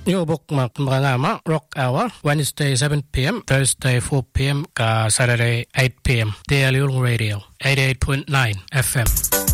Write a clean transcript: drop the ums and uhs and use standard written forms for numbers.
Yung bukmak mga Rock Hour, Wednesday 7 p.m., Thursday 4 p.m., Saturday 8 p.m. Daily Radio, 88.9 FM.